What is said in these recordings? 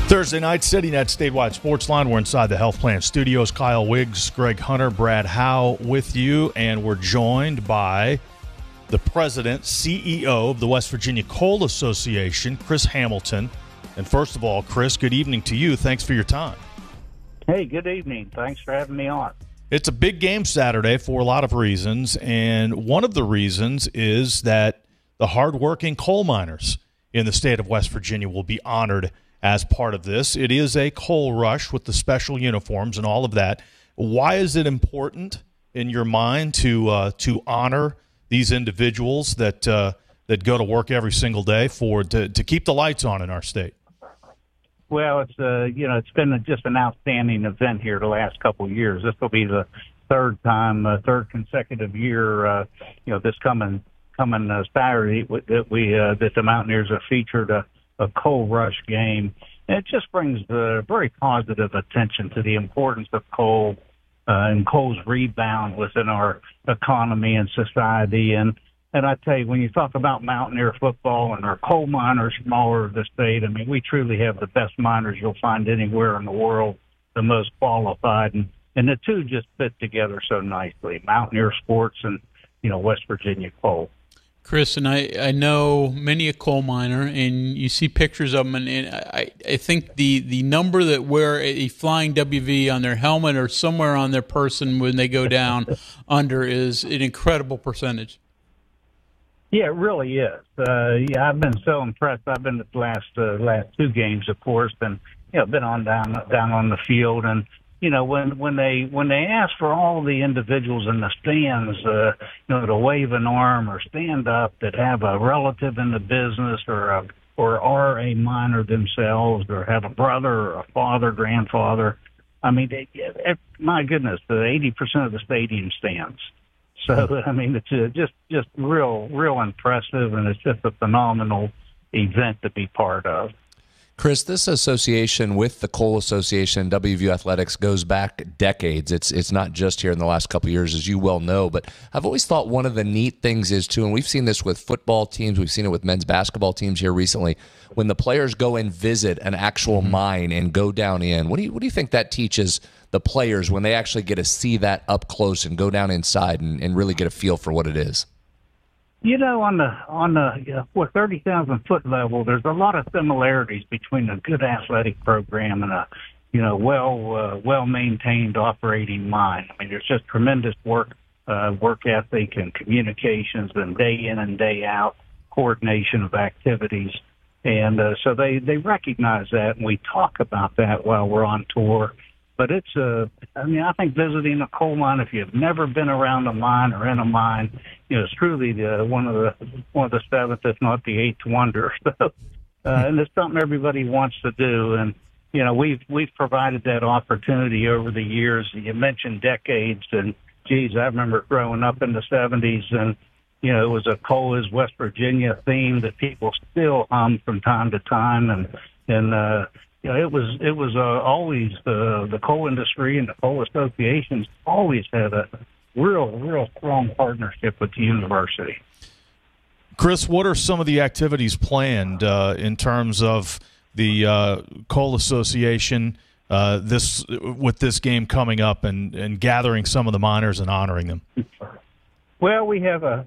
Thursday night, sitting at Statewide Sports Line. We're inside the Health Plan Studios. Kyle Wiggs, Greg Hunter, Brad Howe with you, and we're joined by the president, CEO of the West Virginia Coal Association, Chris Hamilton. And first of all, Chris, good evening to you. Thanks for your time. Hey, good evening. Thanks for having me on. It's a big game Saturday for a lot of reasons, and one of the reasons is that the hardworking coal miners in the state of West Virginia will be honored as part of this. It is a coal rush with the special uniforms and all of that. Why is it important in your mind to honor these individuals that go to work every single day to keep the lights on in our state? Well, it's been just an outstanding event here the last couple of years. This will be the third consecutive year. This coming Saturday that the Mountaineers have featured a coal rush game. And it just brings very positive attention to the importance of coal and coal's rebound within our economy and society. And I tell you, when you talk about Mountaineer football and our coal miners from all over the state, I mean, we truly have the best miners you'll find anywhere in the world, the most qualified. And the two just fit together so nicely, Mountaineer sports and, West Virginia coal. Chris, and I know many a coal miner, and you see pictures of them, and I think the number that wear a flying WV on their helmet or somewhere on their person when they go down under is an incredible percentage. Yeah, it really is. I've been so impressed. I've been at the last two games, of course, and been on down on the field, and when they ask for all the individuals in the stands, to wave an arm or stand up that have a relative in the business or are a miner themselves or have a brother or a father, grandfather. I mean, my goodness, the 80% of the stadium stands. So, I mean, it's just real impressive, and it's just a phenomenal event to be part of. Chris, this association with the Coal Association, WVU Athletics, goes back decades. It's not just here in the last couple of years, as you well know, but I've always thought one of the neat things is, too, and we've seen this with football teams, we've seen it with men's basketball teams here recently, when the players go and visit an actual mine and go down in. What do you think that teaches the players when they actually get to see that up close and go down inside and really get a feel for what it is? On the 30,000 foot level, there's a lot of similarities between a good athletic program and a well maintained operating mine. I mean, there's just tremendous work ethic and communications and day in and day out coordination of activities, and so they recognize that, and we talk about that while we're on tour. But I think visiting a coal mine, if you've never been around a mine or in a mine, it's truly one of the seventh, if not the eighth wonder. And it's something everybody wants to do. And we've provided that opportunity over the years. You mentioned decades, and geez, I remember growing up in the 70s, and it was a Coal is West Virginia theme that people still hum from time to time, and it was always the coal industry and the coal associations always had a real strong partnership with the university. Chris, what are some of the activities planned in terms of the Coal Association with this game coming up and gathering some of the miners and honoring them? Well, we have a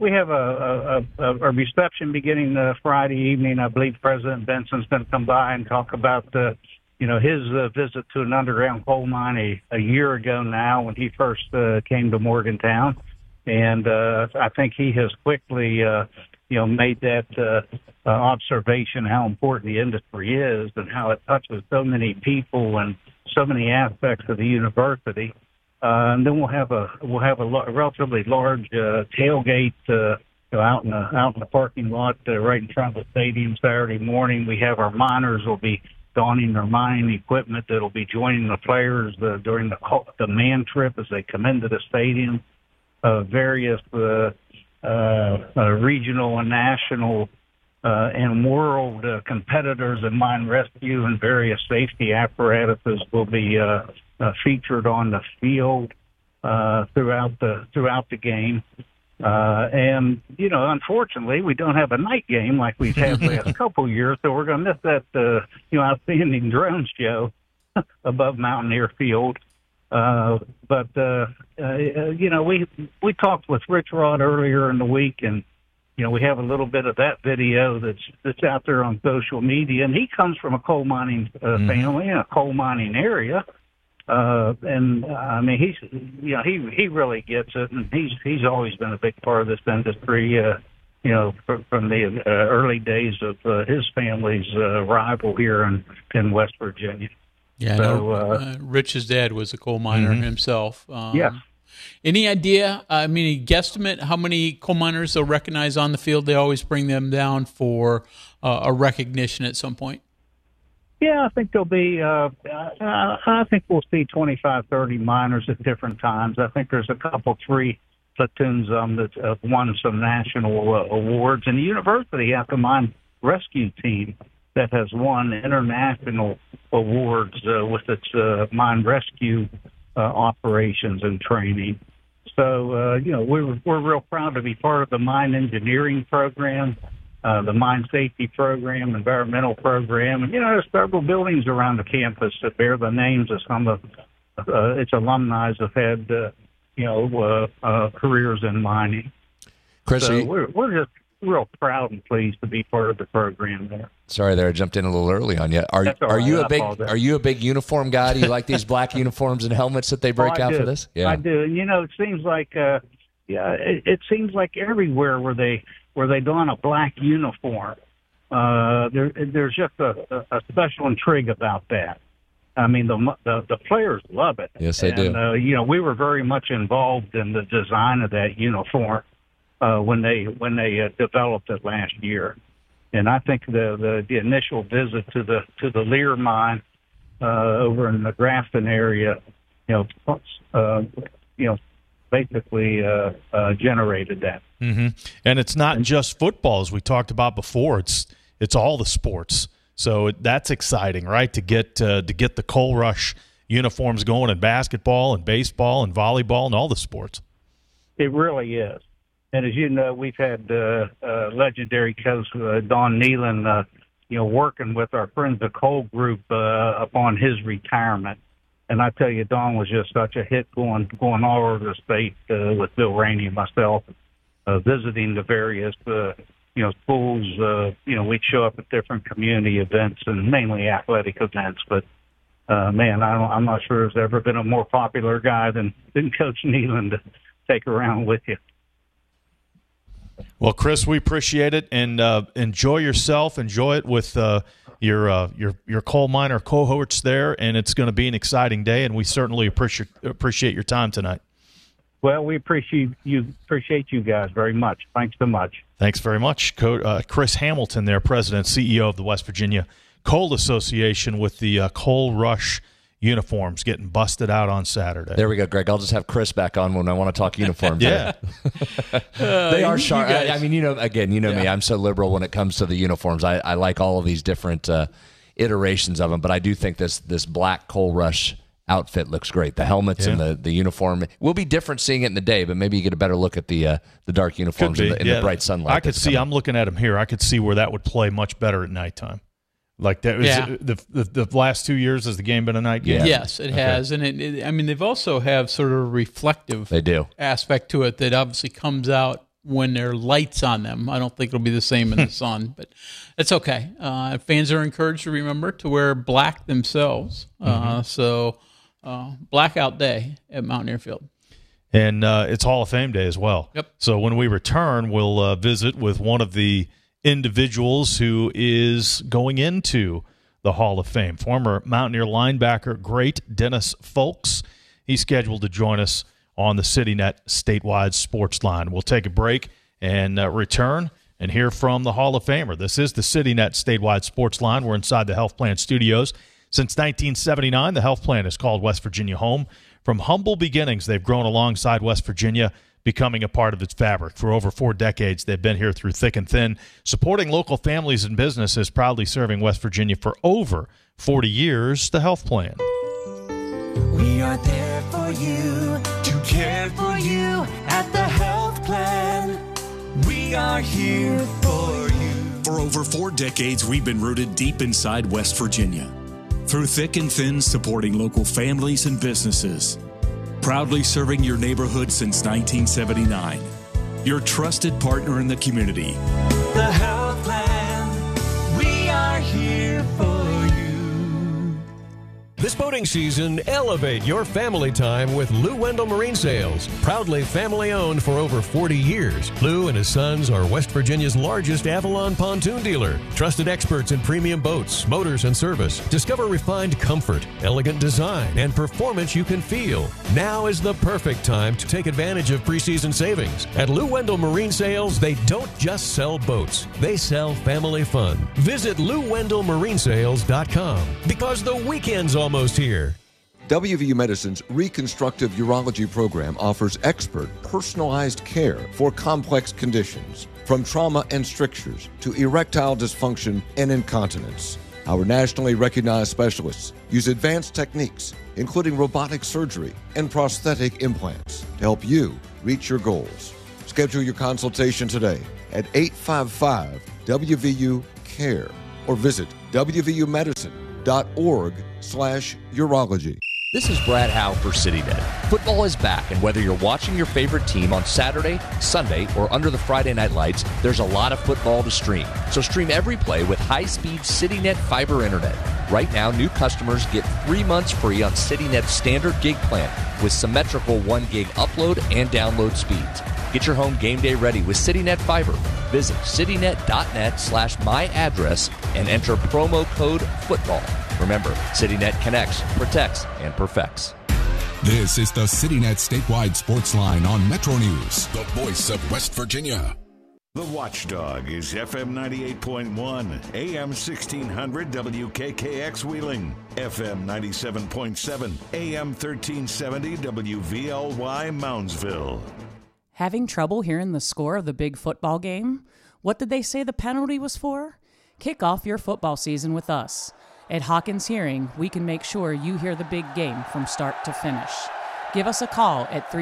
reception beginning Friday evening. I believe President Benson's going to come by and talk about his visit to an underground coal mine a year ago now when he first came to Morgantown, and I think he has quickly made that observation how important the industry is and how it touches so many people and so many aspects of the university. And then we'll have a relatively large tailgate out in the parking lot right in front of the stadium Saturday morning. We have our miners will be donning their mining equipment that'll be joining the players during the man trip as they come into the stadium. Various regional and national and world competitors in mine rescue and various safety apparatuses will be featured on the field throughout the game. And, unfortunately, we don't have a night game like we've had the last couple of years, so we're going to miss that, outstanding drone show above Mountaineer Field. But we talked with Rich Rod earlier in the week, and, we have a little bit of that video that's out there on social media, and he comes from a coal mining family in a coal mining area. And I mean, he really gets it, and he's always been a big part of this industry. From the early days of his family's arrival here in West Virginia. Yeah, so, Rich's dad was a coal miner himself. Yes. Any idea? I mean, a guesstimate how many coal miners they'll recognize on the field? They always bring them down for a recognition at some point. Yeah, I think there'll be, I think we'll see 25, 30 miners at different times. I think there's a couple, 3 platoons that have won some national awards. And the university has a mine rescue team that has won international awards with its mine rescue operations and training. So, we're real proud to be part of the mine engineering program, the mine safety program, environmental program. And, there's several buildings around the campus that bear the names of some of its alumni have had, careers in mining. Chris, so we're just real proud and pleased to be part of the program there. Sorry there, I jumped in a little early on you. Are you a big uniform guy? Do you like these black uniforms and helmets that they break out for this? Yeah, I do. And it seems like it seems like everywhere where they don a black uniform, there's just a special intrigue about that. I mean, the players love it. Yes, they do. We were very much involved in the design of that uniform when they developed it last year. And I think the initial visit to the Lear mine over in the Grafton area, basically generated that. Mm-hmm. And it's not just football, as we talked about before. It's all the sports. So that's exciting, right? To get the Coal Rush uniforms going in basketball and baseball and volleyball and all the sports. It really is. And as you know, we've had legendary coach Don Nealon, working with our Friends of Coal group upon his retirement. And I tell you, Don was just such a hit going all over the state with Bill Rainey and myself, visiting the various schools. We'd show up at different community events and mainly athletic events. But man, I'm not sure there's ever been a more popular guy than Coach Nealon to take around with you. Well, Chris, we appreciate it, and enjoy yourself. Enjoy it with your coal miner cohorts there, and it's going to be an exciting day. And we certainly appreciate your time tonight. Well, we appreciate you guys very much. Thanks so much. Thanks very much, Chris Hamilton, there, President and CEO of the West Virginia Coal Association, with the Coal Rush uniforms getting busted out on Saturday. There we go, Greg. I'll just have Chris back on when I want to talk uniforms. Yeah. They are sharp. I mean, me. I'm so liberal when it comes to the uniforms. I like all of these different iterations of them, but I do think this black Coal Rush outfit looks great. The helmets and the uniform will be different seeing it in the day, but maybe you get a better look at the dark uniforms in the bright sunlight. I could see. I'm looking at them here. I could see where that would play much better at nighttime. Like that was the last 2 years. Has the game been a night game? Yeah. Yes, it has, and they've also have sort of a reflective aspect to it that obviously comes out when there are lights on them. I don't think it'll be the same in the sun, but it's okay. Fans are encouraged to remember to wear black themselves. So blackout day at Mountaineer Field. And it's Hall of Fame Day as well. Yep. So when we return, we'll visit with one of the individuals who is going into the Hall of Fame. Former Mountaineer linebacker, great Dennis Folks. He's scheduled to join us on the CityNet statewide sports line. We'll take a break and return and hear from the Hall of Famer. This is the CityNet statewide sports line. We're inside the Health Plan Studios. Since 1979, the Health Plan has called West Virginia home. From humble beginnings, they've grown alongside West Virginia, becoming a part of its fabric. For over 4 decades, they've been here through thick and thin, supporting local families and businesses, proudly serving West Virginia for over 40 years. The Health Plan. We are there for you, to care for you at the Health Plan. plan. We are here for you. For over 4 decades, we've been rooted deep inside West Virginia. Through thick and thin, supporting local families and businesses. Proudly serving your neighborhood since 1979. Your trusted partner in the community. The Health Plan. We are here for you. This boating season, elevate your family time with Lou Wendell Marine Sales. Proudly family-owned for over 40 years, Lou and his sons are West Virginia's largest Avalon pontoon dealer. Trusted experts in premium boats, motors, and service. Discover refined comfort, elegant design, and performance you can feel. Now is the perfect time to take advantage of preseason savings. At Lou Wendell Marine Sales, they don't just sell boats. They sell family fun. Visit LouWendellMarineSales.com because the weekend's almost here. WVU Medicine's Reconstructive Urology program offers expert, personalized care for complex conditions, from trauma and strictures to erectile dysfunction and incontinence. Our nationally recognized specialists use advanced techniques, including robotic surgery and prosthetic implants, to help you reach your goals. Schedule your consultation today at 855-WVU-CARE or visit WVUMedicine.org/urology. This is Brad Howe for CityNet. Football is back, and whether you're watching your favorite team on Saturday, Sunday, or under the Friday night lights, there's a lot of football to stream. So stream every play with high-speed CityNet fiber internet. Right now, new customers get 3 months free on CityNet's standard gig plan with symmetrical 1 gig upload and download speeds. Get your home game day ready with CityNet Fiber. Visit citynet.net/myaddress and enter promo code FOOTBALL. Remember, CityNet connects, protects, and perfects. This is the CityNet statewide sports line on Metro News, the voice of West Virginia. The Watchdog is FM 98.1, AM 1600 WKKX Wheeling, FM 97.7, AM 1370 WVLY Moundsville. Having trouble hearing the score of the big football game? What did they say the penalty was for? Kick off your football season with us. At Hawkins Hearing, we can make sure you hear the big game from start to finish. Give us a call at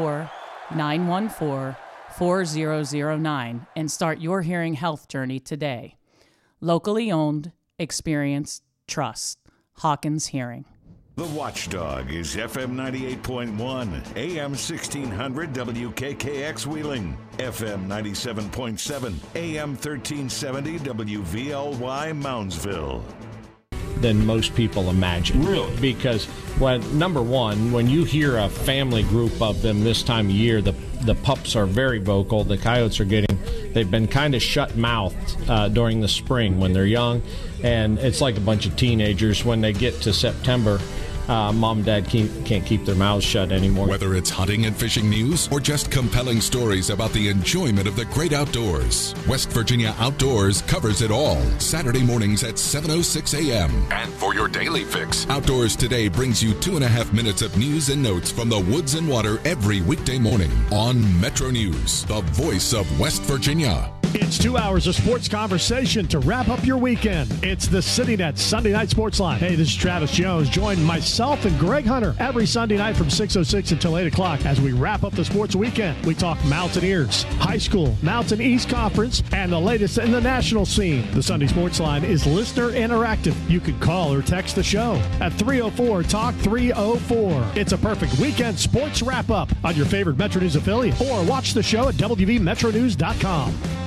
304-914-4009 and start your hearing health journey today. Locally owned, experienced, trust. Hawkins Hearing. The Watchdog is FM 98.1, AM 1600 WKKX Wheeling, FM 97.7, AM 1370 WVLY Moundsville. Than most people imagine. Really? Because, number one, when you hear a family group of them this time of year, the pups are very vocal. The coyotes they've been kind of shut-mouthed during the spring when they're young, and it's like a bunch of teenagers. When they get to September, mom and dad can't keep their mouths shut anymore. Whether it's hunting and fishing news or just compelling stories about the enjoyment of the great outdoors, West Virginia Outdoors covers it all. Saturday mornings at 7:06 a.m. And for your daily fix, Outdoors Today brings you 2.5 minutes of news and notes from the woods and water every weekday morning on Metro News, the voice of West Virginia. It's 2 hours of sports conversation to wrap up your weekend. It's the CityNet Sunday Night Sports Line. Hey, this is Travis Jones. Join myself and Greg Hunter every Sunday night from 6:06 until 8 o'clock as we wrap up the sports weekend. We talk Mountaineers, high school, Mountain East Conference, and the latest in the national scene. The Sunday Sports Line is listener interactive. You can call or text the show at 304-TALK-304. It's a perfect weekend sports wrap-up on your favorite Metro News affiliate, or watch the show at WVMetronews.com.